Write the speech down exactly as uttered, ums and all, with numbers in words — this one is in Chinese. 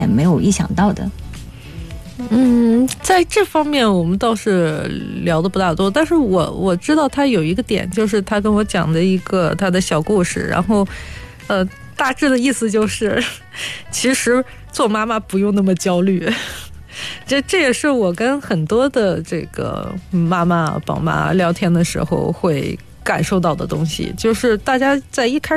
没有意想到的。 嗯，在这方面我们倒是聊得不大多，但是我我知道他有一个点，就是他跟我讲的一个他的小故事，然后呃大致的意思就是其实做妈妈不用那么焦虑。这这也是我跟很多的这个妈妈宝妈聊天的时候会感受到的东西，就是大家在一开始